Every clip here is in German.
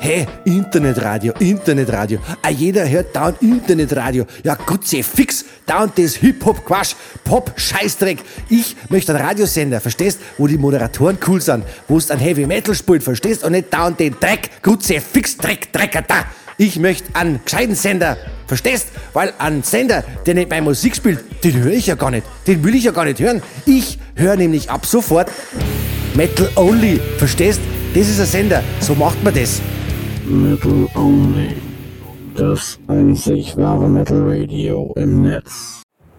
Hey, Internetradio. Jeder hört dauernd Internetradio. Ja, Gott sei fix. Dauernd das Hip-Hop-Quatsch, Pop-Scheißdreck. Ich möchte einen Radiosender, verstehst? Wo die Moderatoren cool sind, wo es ein Heavy-Metal spielt, verstehst? Und nicht dauernd den Dreck. Gott sei fix, Drecker da. Ich möchte einen gescheiten Sender, verstehst? Weil ein Sender, der nicht meine Musik spielt, den höre ich ja gar nicht. Den will ich ja gar nicht hören. Ich höre nämlich ab sofort Metal Only, verstehst? Das ist ein Sender, so macht man das. Metal Only. Das einzig wahre Metal Radio im Netz.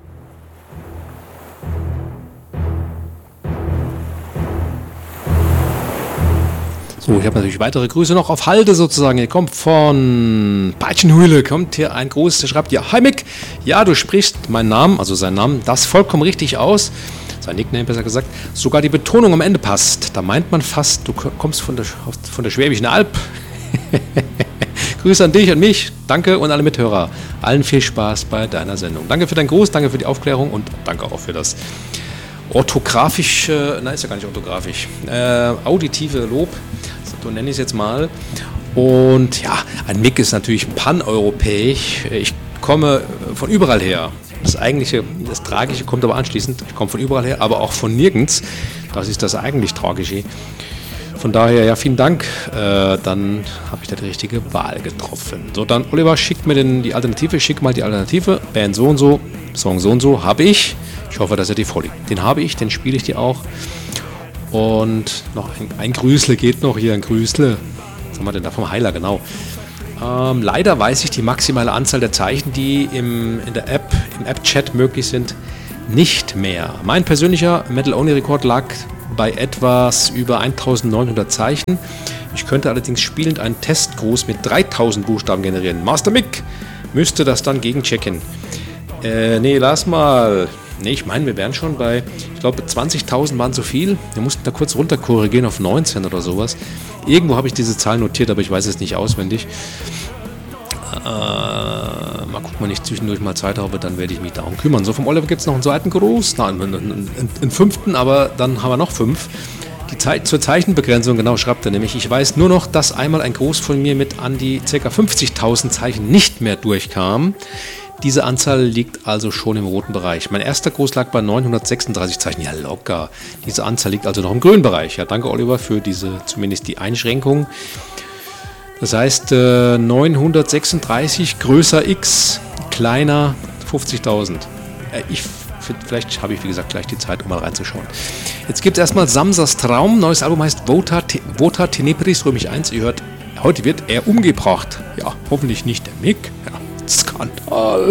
So, ich habe natürlich weitere Grüße noch auf Halde sozusagen. Hier kommt von Peitschenhühle, kommt hier ein Gruß, der schreibt, ja, hi Mick, ja, du sprichst meinen Namen, also seinen Namen, das vollkommen richtig aus. Sein Nickname besser gesagt. Sogar die Betonung am Ende passt. Da meint man fast, du kommst von der Schwäbischen Alb. Grüße an dich und mich. Danke und alle Mithörer. Allen viel Spaß bei deiner Sendung. Danke für deinen Gruß, danke für die Aufklärung und danke auch für das orthografische, nein, ist ja gar nicht orthografisch, auditive Lob, so nenne ich es jetzt mal. Und ja, ein Mick ist natürlich paneuropäisch. Ich komme von überall her. Das Tragische kommt aber anschließend. Ich komme von überall her, aber auch von nirgends. Das ist das eigentlich Tragische. Von daher, ja, vielen Dank. Dann habe ich da die richtige Wahl getroffen. So, dann Oliver, schickt mir die Alternative. Schick mal die Alternative. Band so und so, Song so und so, habe ich. Ich hoffe, dass er dir vorliegt. Den habe ich, den spiele ich dir auch. Und noch ein Grüßle geht noch hier, ein Grüßle. Was haben wir denn da vom Heiler, genau. Leider weiß ich die maximale Anzahl der Zeichen, die im App-Chat möglich sind, nicht mehr. Mein persönlicher Metal-Only-Rekord lag bei etwas über 1900 Zeichen. Ich könnte allerdings spielend einen Testgruß mit 3000 Buchstaben generieren. Master Mick müsste das dann gegenchecken. Nee, lass mal. Nee, ich meine, wir wären schon bei, ich glaube, 20.000 waren zu viel. Wir mussten da kurz runter korrigieren auf 19 oder sowas. Irgendwo habe ich diese Zahl notiert, aber ich weiß es nicht auswendig. Mal gucken, wenn ich zwischendurch mal Zeit habe, dann werde ich mich darum kümmern. So, vom Oliver gibt es noch einen zweiten Gruß. Nein, einen fünften, aber dann haben wir noch 5. Die Zeit zur Zeichenbegrenzung, genau, schreibt er nämlich. Ich weiß nur noch, dass einmal ein Gruß von mir mit an die ca. 50.000 Zeichen nicht mehr durchkam. Diese Anzahl liegt also schon im roten Bereich. Mein erster Gruß lag bei 936 Zeichen. Ja, locker. Diese Anzahl liegt also noch im grünen Bereich. Ja, danke Oliver für zumindest die Einschränkung. Das heißt 936 größer X, kleiner 50.000. Vielleicht habe ich, wie gesagt, gleich die Zeit, um mal reinzuschauen. Jetzt gibt es erstmal Samsas Traum. Neues Album heißt Vota Tenebris Römisch 1. Ihr hört, heute wird er umgebracht. Ja, hoffentlich nicht der Mick. Ja, Skandal.